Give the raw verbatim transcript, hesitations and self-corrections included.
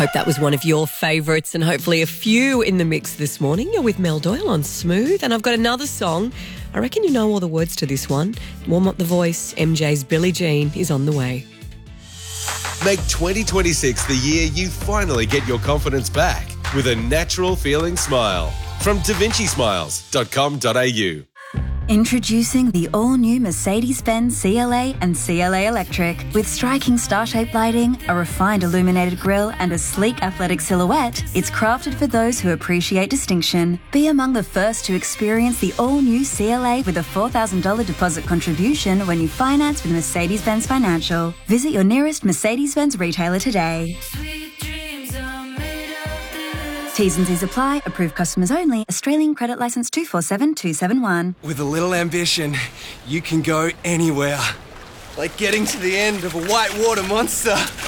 Hope that was one of your favourites and hopefully a few in the mix this morning. You're with Mel Doyle on Smooth, and I've got another song. I reckon you know all the words to this one. Warm up the voice. M J's Billie Jean is on the way. Make twenty twenty-six the year you finally get your confidence back with a natural feeling smile. From da vinci smiles dot com dot a u. Introducing the all-new Mercedes-Benz C L A and C L A Electric. With striking star-shaped lighting, a refined illuminated grille and a sleek athletic silhouette, it's crafted for those who appreciate distinction. Be among the first to experience the all-new C L A with a four thousand dollars deposit contribution when you finance with Mercedes-Benz Financial. Visit your nearest Mercedes-Benz retailer today. T's and C's apply. Approved customers only. Australian credit licence two four seven two seven one. With a little ambition, you can go anywhere. Like getting to the end of a whitewater monster.